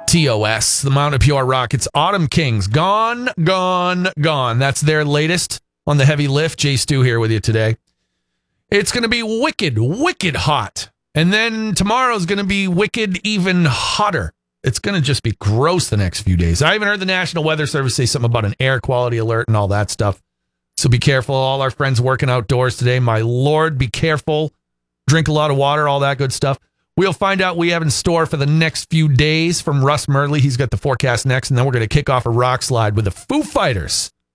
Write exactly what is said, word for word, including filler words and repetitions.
T O S, the Mount of Pure Rockets, Autumn Kings, gone, gone, gone. That's their latest on the heavy lift. Jay Stu here with you today. It's going to be wicked, wicked hot. And then tomorrow's going to be wicked, even hotter. It's going to just be gross the next few days. I even heard the National Weather Service say something about an air quality alert and all that stuff. So be careful. All our friends working outdoors today, my Lord, be careful. Drink a lot of water, all that good stuff. We'll find out what we have in store for the next few days from Russ Murley. He's got the forecast next, and then we're going to kick off a rock slide with the Foo Fighters.